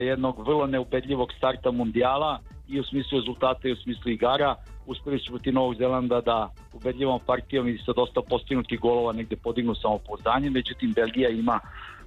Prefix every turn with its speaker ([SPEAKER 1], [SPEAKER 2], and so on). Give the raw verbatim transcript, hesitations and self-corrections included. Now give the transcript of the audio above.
[SPEAKER 1] jednog vrlo neubedljivog starta mundijala i u smislu rezultata i u smislu igara. Uspeli su protiv Novog Zelanda da ubedljivom partijom i sa dosta postignutih golova negde podignu samopouzdanje, međutim Belgija ima